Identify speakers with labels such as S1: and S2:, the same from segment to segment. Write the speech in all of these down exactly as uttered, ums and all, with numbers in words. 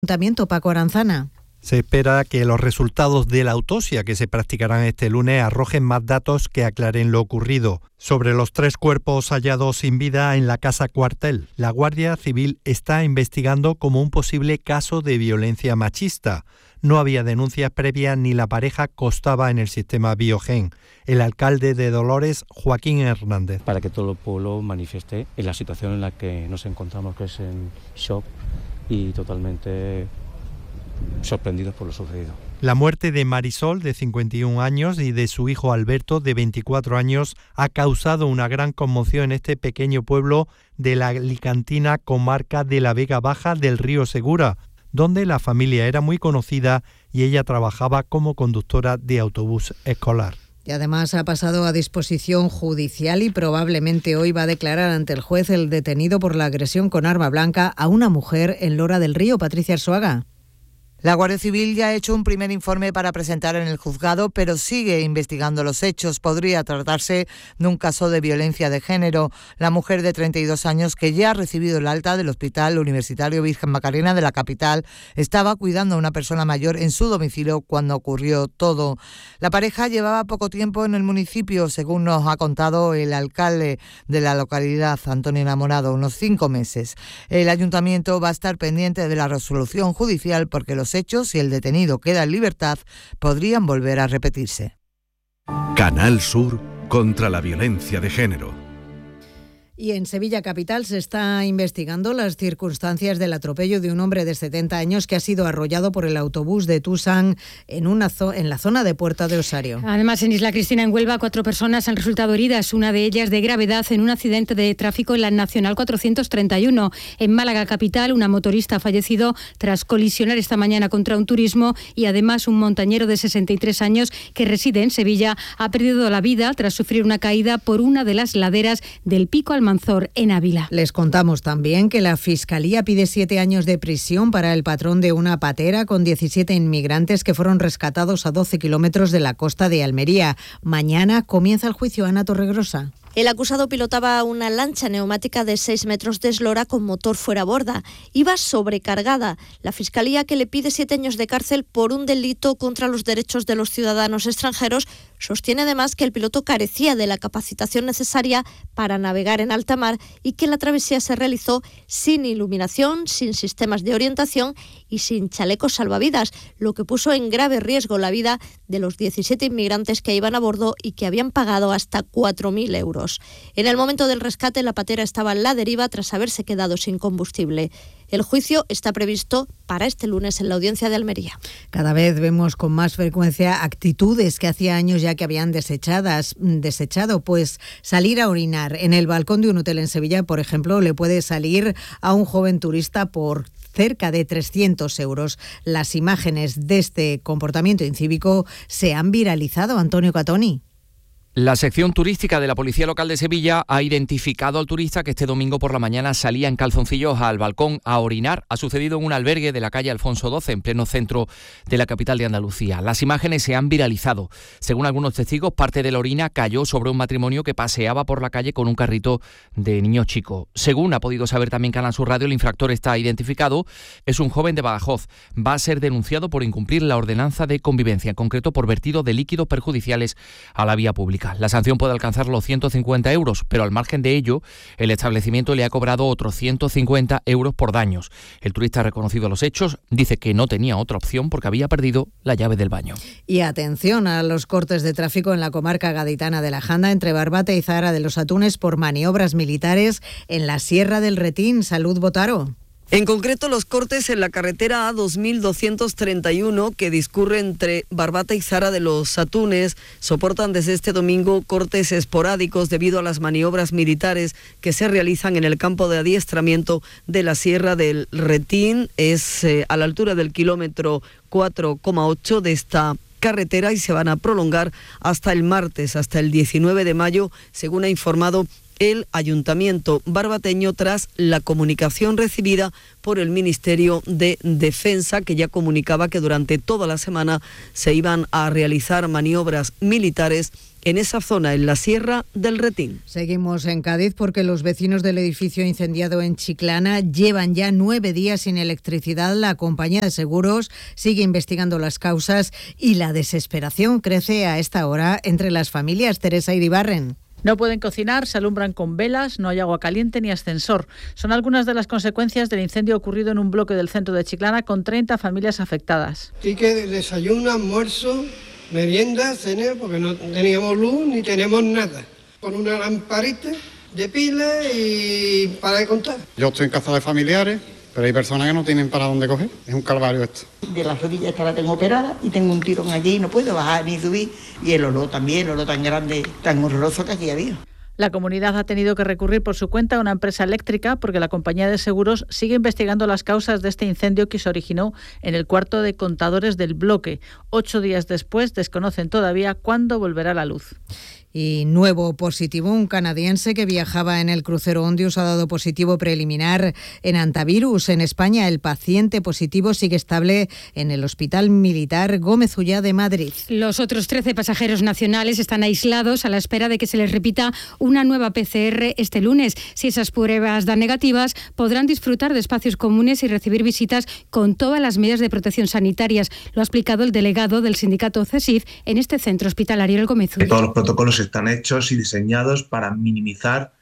S1: Ayuntamiento, Paco Aranzana.
S2: Se espera que los resultados de la autopsia que se practicarán este lunes arrojen más datos que aclaren lo ocurrido. Sobre los tres cuerpos hallados sin vida en la casa cuartel, la Guardia Civil está investigando como un posible caso de violencia machista. No había denuncias previas ni la pareja constaba en el sistema Biogen. El alcalde de Dolores, Joaquín Hernández.
S3: Para que todo el pueblo manifieste en la situación en la que nos encontramos, que es en shock y totalmente sorprendidos por lo sucedido.
S2: La muerte de Marisol, de cincuenta y un años, y de su hijo Alberto, de veinticuatro años, ha causado una gran conmoción en este pequeño pueblo de la alicantina comarca de la Vega Baja del Río Segura, donde la familia era muy conocida y ella trabajaba como conductora de autobús escolar.
S1: Y además ha pasado a disposición judicial y probablemente hoy va a declarar ante el juez el detenido por la agresión con arma blanca a una mujer en Lora del Río. Patricia Arzuaga.
S4: La Guardia Civil ya ha hecho un primer informe para presentar en el juzgado, pero sigue investigando los hechos. Podría tratarse de un caso de violencia de género. La mujer de treinta y dos años, que ya ha recibido el alta del Hospital Universitario Virgen Macarena de la capital, estaba cuidando a una persona mayor en su domicilio cuando ocurrió todo. La pareja llevaba poco tiempo en el municipio, según nos ha contado el alcalde de la localidad, Antonio Enamorado, unos cinco meses. El ayuntamiento va a estar pendiente de la resolución judicial porque los hechos, si el detenido queda en libertad, podrían volver a repetirse.
S5: Canal Sur contra la violencia de género.
S1: Y en Sevilla capital se está investigando las circunstancias del atropello de un hombre de setenta años que ha sido arrollado por el autobús de Tusán en, una zo- en la zona de Puerta de Osario.
S6: Además, en Isla Cristina, en Huelva, cuatro personas han resultado heridas, una de ellas de gravedad en un accidente de tráfico en la Nacional cuatrocientos treinta y uno. En Málaga capital, una motorista ha fallecido tras colisionar esta mañana contra un turismo y además un montañero de sesenta y tres años que reside en Sevilla ha perdido la vida tras sufrir una caída por una de las laderas del Pico Almanzor en Ávila.
S1: Les contamos también que la Fiscalía pide siete años de prisión para el patrón de una patera con diecisiete inmigrantes que fueron rescatados a doce kilómetros de la costa de Almería. Mañana comienza el juicio. Ana Torregrosa.
S7: El acusado pilotaba una lancha neumática de seis metros de eslora con motor fuera borda. Iba sobrecargada. La Fiscalía, que le pide siete años de cárcel por un delito contra los derechos de los ciudadanos extranjeros, sostiene además que el piloto carecía de la capacitación necesaria para navegar en alta mar y que la travesía se realizó sin iluminación, sin sistemas de orientación y sin chalecos salvavidas, lo que puso en grave riesgo la vida de los diecisiete inmigrantes que iban a bordo y que habían pagado hasta cuatro mil euros. En el momento del rescate, la patera estaba en la deriva tras haberse quedado sin combustible. El juicio está previsto para este lunes en la audiencia de Almería.
S1: Cada vez vemos con más frecuencia actitudes que hacía años ya que habían desechadas, desechado, pues salir a orinar en el balcón de un hotel en Sevilla, por ejemplo, le puede salir a un joven turista por cerca de trescientos euros. Las imágenes de este comportamiento incívico se han viralizado. Antonio Catoni.
S8: La sección turística de la Policía Local de Sevilla ha identificado al turista que este domingo por la mañana salía en calzoncillos al balcón a orinar. Ha sucedido en un albergue de la calle Alfonso doce, en pleno centro de la capital de Andalucía. Las imágenes se han viralizado. Según algunos testigos, parte de la orina cayó sobre un matrimonio que paseaba por la calle con un carrito de niños chicos. Según ha podido saber también Canal Sur Radio, el infractor está identificado. Es un joven de Badajoz. Va a ser denunciado por incumplir la ordenanza de convivencia, en concreto por vertido de líquidos perjudiciales a la vía pública. La sanción puede alcanzar los ciento cincuenta euros, pero al margen de ello, el establecimiento le ha cobrado otros ciento cincuenta euros por daños. El turista ha reconocido los hechos, dice que no tenía otra opción porque había perdido la llave del baño.
S1: Y atención a los cortes de tráfico en la comarca gaditana de la Janda, entre Barbate y Zahara de los Atunes, por maniobras militares en la Sierra del Retín. Salud, Botaro.
S9: En concreto, los cortes en la carretera A dos mil doscientos treinta y uno, que discurre entre Barbate y Zahara de los Atunes, soportan desde este domingo cortes esporádicos debido a las maniobras militares que se realizan en el campo de adiestramiento de la Sierra del Retín. Es eh, a la altura del kilómetro cuatro coma ocho de esta carretera y se van a prolongar hasta el martes, hasta el diecinueve de mayo, según ha informado el ayuntamiento barbateño tras la comunicación recibida por el Ministerio de Defensa, que ya comunicaba que durante toda la semana se iban a realizar maniobras militares en esa zona, en la Sierra del Retín.
S1: Seguimos en Cádiz porque los vecinos del edificio incendiado en Chiclana llevan ya nueve días sin electricidad. La compañía de seguros sigue investigando las causas y la desesperación crece a esta hora entre las familias. Teresa Iribarren.
S10: No pueden cocinar, se alumbran con velas, no hay agua caliente ni ascensor. Son algunas de las consecuencias del incendio ocurrido en un bloque del centro de Chiclana con treinta familias afectadas.
S11: Sí que desayuno, almuerzo, merienda, cena, porque no teníamos luz ni tenemos nada. Con una lamparita de pila y para de contar.
S12: Yo estoy en casa de familiares, pero hay personas que no tienen para dónde coger. Es un calvario esto.
S13: De la rodilla esta la tengo operada y tengo un tirón allí y no puedo bajar ni subir. Y el olor también, el olor tan grande, tan horroroso que aquí había.
S10: La comunidad ha tenido que recurrir por su cuenta a una empresa eléctrica porque la compañía de seguros sigue investigando las causas de este incendio que se originó en el cuarto de contadores del bloque. Ocho días después desconocen todavía cuándo volverá la luz.
S1: Y nuevo positivo, un canadiense que viajaba en el crucero Ondius ha dado positivo preliminar en antivirus. En España, el paciente positivo sigue estable en el Hospital Militar Gómez Ullá de Madrid.
S6: Los otros trece pasajeros nacionales están aislados a la espera de que se les repita una nueva P C R este lunes. Si esas pruebas dan negativas, podrán disfrutar de espacios comunes y recibir visitas con todas las medidas de protección sanitarias. Lo ha explicado el delegado del sindicato CESIF en este centro hospitalario, el Gómez Ullá.
S14: Todos los protocolos están hechos y diseñados para minimizar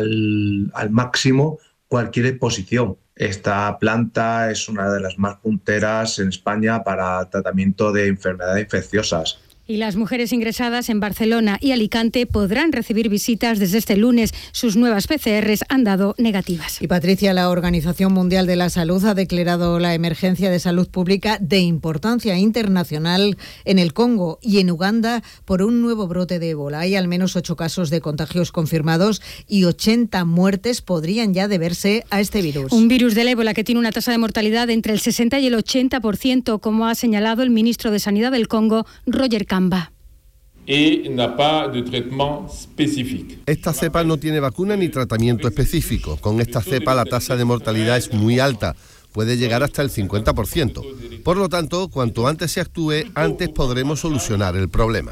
S14: al, al máximo cualquier exposición. Esta planta es una de las más punteras en España para tratamiento de enfermedades infecciosas.
S6: Y las mujeres ingresadas en Barcelona y Alicante podrán recibir visitas desde este lunes. Sus nuevas P C Rs han dado negativas.
S1: Y Patricia, la Organización Mundial de la Salud ha declarado la emergencia de salud pública de importancia internacional en el Congo y en Uganda por un nuevo brote de ébola. Hay al menos ocho casos de contagios confirmados y ochenta muertes podrían ya deberse a este virus.
S6: Un virus del ébola que tiene una tasa de mortalidad entre el sesenta y el ochenta por ciento, como ha señalado el ministro de Sanidad del Congo, Roger Kamba.
S15: Esta cepa no tiene vacuna ni tratamiento específico. Con esta cepa la tasa de mortalidad es muy alta, puede llegar hasta el cincuenta por ciento. Por lo tanto, cuanto antes se actúe, antes podremos solucionar el problema.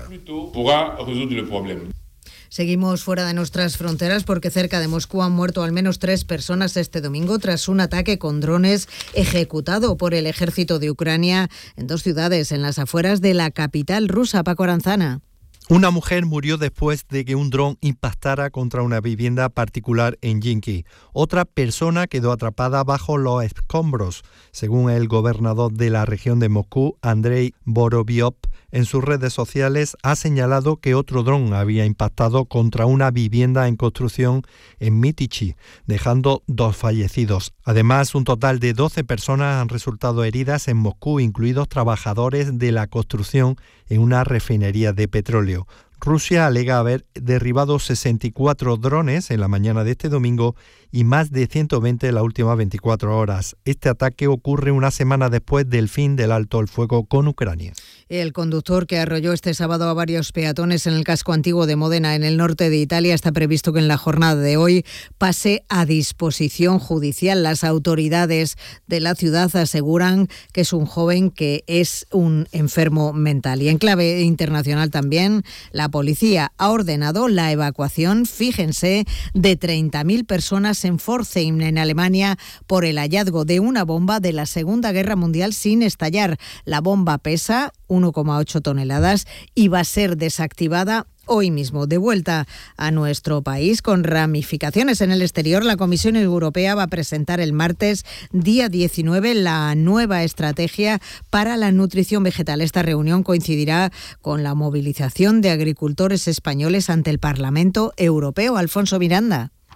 S1: Seguimos fuera de nuestras fronteras porque cerca de Moscú han muerto al menos tres personas este domingo tras un ataque con drones ejecutado por el ejército de Ucrania en dos ciudades en las afueras de la capital rusa. Paco Aranzana.
S2: Una mujer murió después de que un dron impactara contra una vivienda particular en Yinki. Otra persona quedó atrapada bajo los escombros, según el gobernador de la región de Moscú, Andrei Vorobyov. En sus redes sociales ha señalado que otro dron había impactado contra una vivienda en construcción en Mitichi, dejando dos fallecidos. Además, un total de doce personas han resultado heridas en Moscú, incluidos trabajadores de la construcción en una refinería de petróleo. Rusia alega haber derribado sesenta y cuatro drones en la mañana de este domingo y más de ciento veinte en las últimas veinticuatro horas. Este ataque ocurre una semana después del fin del alto el fuego con Ucrania.
S1: El conductor que arrolló este sábado a varios peatones en el casco antiguo de Módena, en el norte de Italia, está previsto que en la jornada de hoy pase a disposición judicial. Las autoridades de la ciudad aseguran que es un joven que es un enfermo mental. Y en clave internacional también, la policía ha ordenado la evacuación, fíjense, de treinta mil personas en Pforzheim, en Alemania, por el hallazgo de una bomba de la Segunda Guerra Mundial sin estallar. La bomba pesa uno coma ocho toneladas y va a ser desactivada hoy mismo. De vuelta a nuestro país con ramificaciones en el exterior, la Comisión Europea va a presentar el martes, día diecinueve, la nueva estrategia para la nutrición vegetal. Esta reunión coincidirá con la movilización de agricultores españoles ante el Parlamento Europeo. Alfonso Miranda.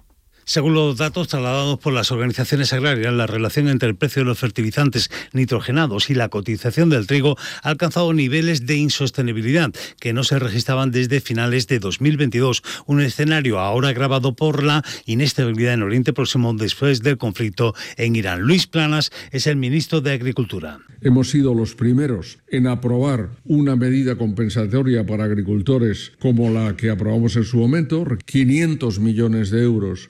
S16: Según los datos trasladados por las organizaciones agrarias, la relación entre el precio de los fertilizantes nitrogenados y la cotización del trigo ha alcanzado niveles de insostenibilidad que no se registraban desde finales de dos mil veintidós, un escenario ahora agravado por la inestabilidad en Oriente Próximo después del conflicto en Irán. Luis Planas es el ministro de Agricultura.
S17: Hemos sido los primeros en aprobar una medida compensatoria para agricultores como la que aprobamos en su momento, quinientos millones de euros.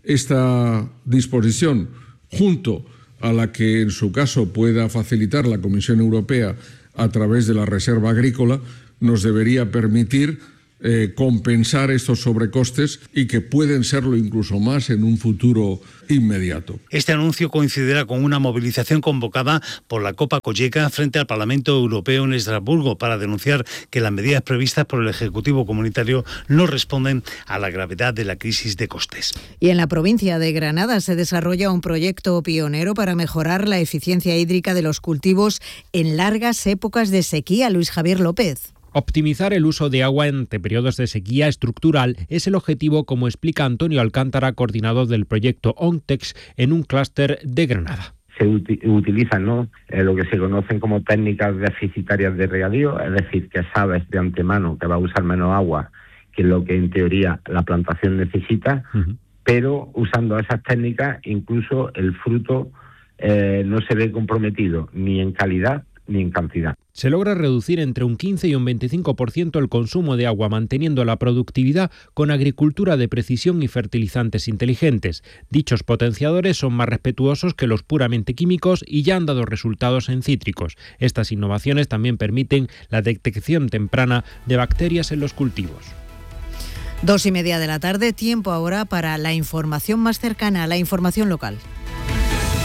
S17: Esta disposición, junto a la que en su caso pueda facilitar la Comisión Europea a través de la Reserva Agrícola, nos debería permitir eh, compensar estos sobrecostes y que pueden serlo incluso más en un futuro inmediato.
S16: Este anuncio coincidirá con una movilización convocada por la Copa Cogeca frente al Parlamento Europeo en Estrasburgo para denunciar que las medidas previstas por el Ejecutivo Comunitario no responden a la gravedad de la crisis de costes.
S1: Y en la provincia de Granada se desarrolla un proyecto pionero para mejorar la eficiencia hídrica de los cultivos en largas épocas de sequía. Luis Javier López.
S18: Optimizar el uso de agua entre periodos de sequía estructural es el objetivo, como explica Antonio Alcántara, coordinador del proyecto ONTEX en un clúster de Granada.
S19: Se uti- utilizan ¿no? eh, lo que se conocen como técnicas deficitarias de regadío, es decir, que sabes de antemano que va a usar menos agua que lo que en teoría la plantación necesita, uh-huh. pero usando esas técnicas incluso el fruto eh, no se ve comprometido ni en calidad ni en cantidad.
S18: Se logra reducir entre un quince y un veinticinco por ciento el consumo de agua, manteniendo la productividad con agricultura de precisión y fertilizantes inteligentes. Dichos potenciadores son más respetuosos que los puramente químicos y ya han dado resultados en cítricos. Estas innovaciones también permiten la detección temprana de bacterias en los cultivos.
S1: Dos y media de la tarde, tiempo ahora para la información más cercana, la información local.